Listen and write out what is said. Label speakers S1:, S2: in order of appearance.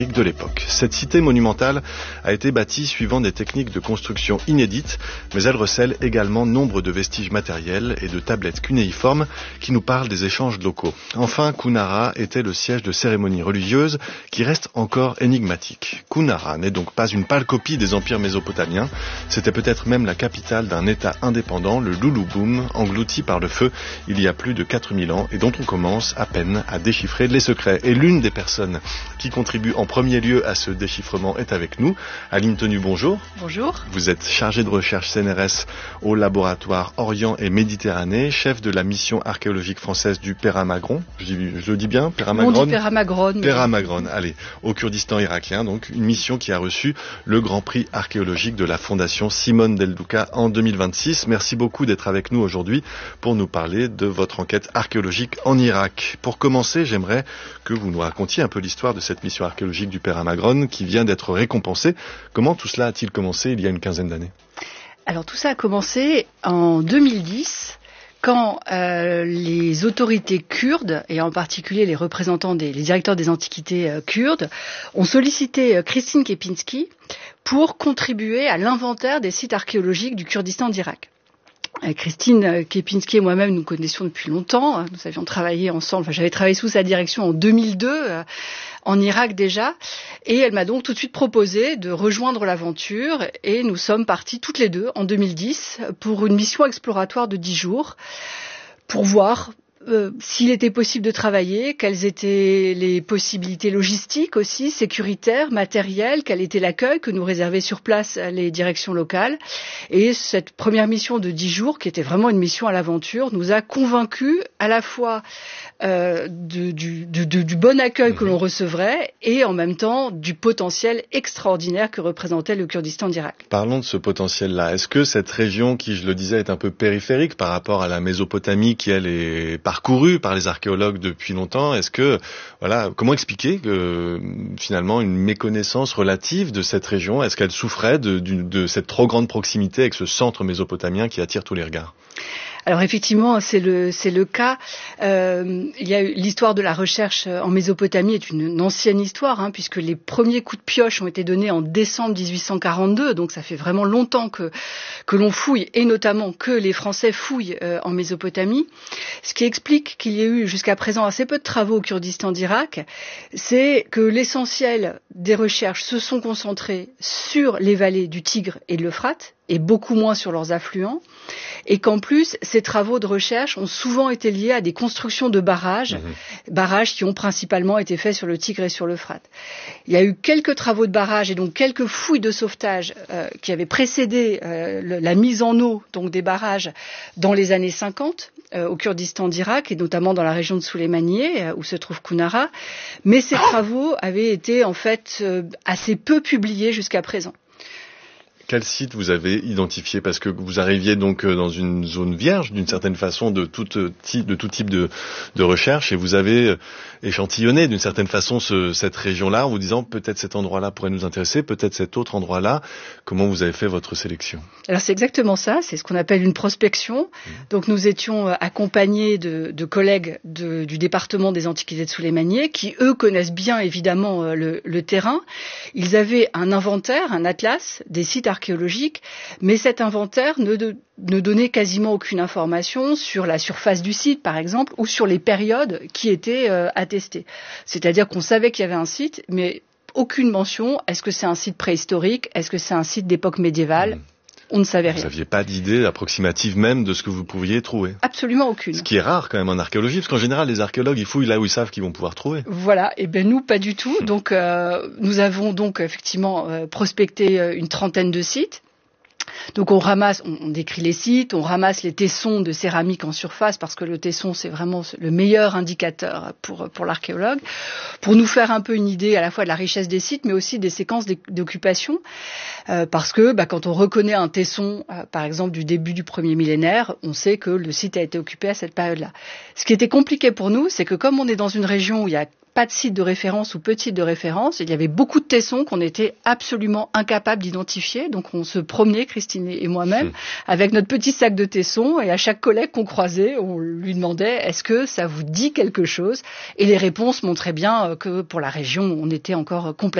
S1: de l'époque. Cette cité monumentale a été bâtie suivant des techniques de construction inédites, mais elle recèle également nombre de vestiges matériels et de tablettes cunéiformes qui nous parlent des échanges locaux. Enfin, Kunara était le siège de cérémonies religieuses qui restent encore énigmatiques. Kunara n'est donc pas une pâle copie des empires mésopotamiens, c'était peut-être même la capitale d'un État indépendant, le Lulubum, englouti par le feu il y a plus de 4000 ans et dont on commence à peine à déchiffrer les secrets. Et l'une des personnes qui contribue en premier lieu à ce déchiffrement est avec nous. Aline Tenu, bonjour.
S2: Bonjour.
S1: Vous êtes chargée de recherche CNRS au laboratoire Orient et Méditerranée, chef de la mission archéologique française du Péramagron. Je le dis bien, Péramagron.
S2: On dit Péramagron.
S1: Péramagron, allez, au Kurdistan irakien, donc une mission qui a reçu le Grand Prix archéologique de la Fondation Simone Del Duca en 2026. Merci beaucoup d'être avec nous aujourd'hui pour nous parler de votre enquête archéologique en Irak. Pour commencer, j'aimerais que vous nous racontiez un peu l'histoire de cette mission archéologique du Péramagron qui vient d'être récompensée. Comment tout cela a-t-il commencé il y a une quinzaine d'années ?
S2: Alors tout ça a commencé en 2010 quand les autorités kurdes, et en particulier les représentants les directeurs des antiquités kurdes, ont sollicité Christine Kepinski pour contribuer à l'inventaire des sites archéologiques du Kurdistan d'Irak. Christine Kepinski et moi-même nous connaissions depuis longtemps, nous avions travaillé ensemble, j'avais travaillé sous sa direction en 2002 en Irak déjà, et elle m'a donc tout de suite proposé de rejoindre l'aventure et nous sommes partis toutes les deux en 2010 pour une mission exploratoire de 10 jours pour voir s'il était possible de travailler, quelles étaient les possibilités logistiques aussi, sécuritaires, matérielles, quel était l'accueil que nous réservaient sur place les directions locales. Et cette première mission de 10 jours, qui était vraiment une mission à l'aventure, nous a convaincus à la fois du bon accueil que l'on recevrait et en même temps du potentiel extraordinaire que représentait le Kurdistan d'Irak.
S1: Parlons de ce potentiel-là. Est-ce que cette région, qui je le disais, est un peu périphérique par rapport à la Mésopotamie qui elle est parcourue par les archéologues depuis longtemps, comment expliquer que finalement une méconnaissance relative de cette région, est-ce qu'elle souffrait de cette trop grande proximité avec ce centre mésopotamien qui attire tous les regards ?
S2: Alors effectivement, c'est le cas. Il y a eu l'histoire de la recherche en Mésopotamie est une ancienne histoire, puisque les premiers coups de pioche ont été donnés en décembre 1842. Donc ça fait vraiment longtemps que l'on fouille, et notamment que les Français fouillent en Mésopotamie. Ce qui explique qu'il y ait eu jusqu'à présent assez peu de travaux au Kurdistan d'Irak, c'est que l'essentiel des recherches se sont concentrées sur les vallées du Tigre et de l'Euphrate, et beaucoup moins sur leurs affluents, et qu'en plus, ces travaux de recherche ont souvent été liés à des constructions de barrages qui ont principalement été faits sur le Tigre et sur l'Euphrate. Il y a eu quelques travaux de barrages et donc quelques fouilles de sauvetage qui avaient précédé la mise en eau donc des barrages dans les années 50 au Kurdistan d'Irak et notamment dans la région de Souleymaniye où se trouve Kunara, mais ces travaux avaient été en fait assez peu publiés jusqu'à présent.
S1: Quel site vous avez identifié ? Parce que vous arriviez donc dans une zone vierge, d'une certaine façon, de tout type de recherche, et vous avez échantillonné d'une certaine façon cette région-là, en vous disant peut-être cet endroit-là pourrait nous intéresser, peut-être cet autre endroit-là. Comment vous avez fait votre sélection ?
S2: Alors c'est exactement ça, c'est ce qu'on appelle une prospection. Donc nous étions accompagnés de collègues du département des Antiquités de Souleymaniye, qui eux connaissent bien évidemment le terrain. Ils avaient un inventaire, un atlas des sites archéologiques, mais cet inventaire ne donnait quasiment aucune information sur la surface du site, par exemple, ou sur les périodes qui étaient attestées. C'est-à-dire qu'on savait qu'il y avait un site, mais aucune mention. Est-ce que c'est un site préhistorique ? Est-ce que c'est un site d'époque médiévale ? On ne savait rien.
S1: Vous n'aviez pas d'idée approximative même de ce que vous pouviez trouver ?
S2: Absolument aucune.
S1: Ce qui est rare quand même en archéologie, parce qu'en général, les archéologues, ils fouillent là où ils savent qu'ils vont pouvoir trouver.
S2: Voilà, et bien nous, pas du tout. Donc, nous avons donc effectivement prospecté une trentaine de sites. Donc on décrit les sites, on ramasse les tessons de céramique en surface parce que le tesson c'est vraiment le meilleur indicateur pour l'archéologue, pour nous faire un peu une idée à la fois de la richesse des sites mais aussi des séquences d'occupation parce que quand on reconnaît un tesson par exemple du début du premier millénaire, on sait que le site a été occupé à cette période-là. Ce qui était compliqué pour nous, c'est que comme on est dans une région où il y a pas de site de référence ou peu de sites de référence. Il y avait beaucoup de tessons qu'on était absolument incapables d'identifier. Donc on se promenait, Christine et moi-même, avec notre petit sac de tessons, et à chaque collègue qu'on croisait, on lui demandait « Est-ce que ça vous dit quelque chose ?» Et les réponses montraient bien que pour la région, on était encore complètement